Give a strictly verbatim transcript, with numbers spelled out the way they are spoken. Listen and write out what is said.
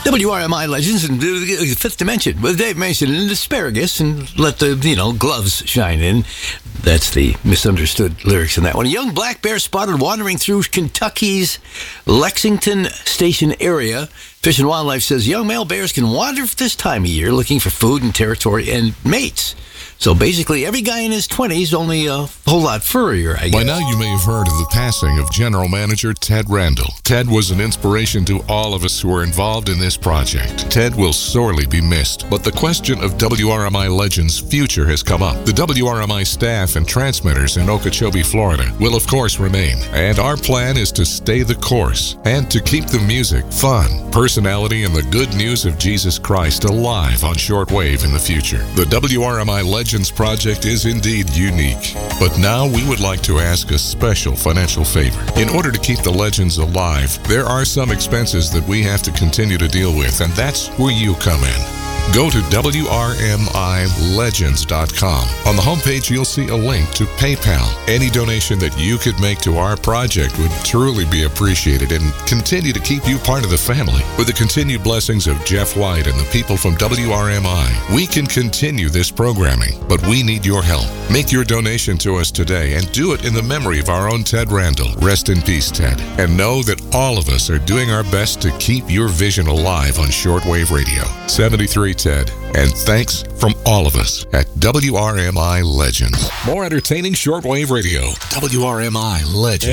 W R M I Legends and uh, Fifth Dimension with Dave Mason and asparagus and let the, you know, gloves shine in. That's the misunderstood lyrics in that one. A young black bear spotted wandering through Kentucky's Lexington Station area. Fish and Wildlife says young male bears can wander at this time of year looking for food and territory and mates. So basically, every guy in his twenties, only a whole lot furrier, I guess. By now, you may have heard of the passing of General Manager Ted Randall. Ted was an inspiration to all of us who were involved in this project. Ted will sorely be missed, but the question of W R M I Legends' future has come up. The W R M I staff and transmitters in Okeechobee, Florida will of course remain, and our plan is to stay the course and to keep the music, fun, personality, and the good news of Jesus Christ alive on shortwave in the future. The W R M I Legends project is indeed unique, but now we would like to ask a special financial favor. In order to keep the legends alive, there are some expenses that we have to continue to deal with, and that's where you come in. Go to W R M I legends dot com. On the homepage, you'll see a link to PayPal. Any donation that you could make to our project would truly be appreciated and continue to keep you part of the family. With the continued blessings of Jeff White and the people from W R M I, we can continue this programming, but we need your help. Make your donation to us today and do it in the memory of our own Ted Randall. Rest in peace, Ted. And know that all of us are doing our best to keep your vision alive on shortwave radio. seventy-three Ted, and thanks from all of us at W R M I Legends. More entertaining shortwave radio. W R M I Legends.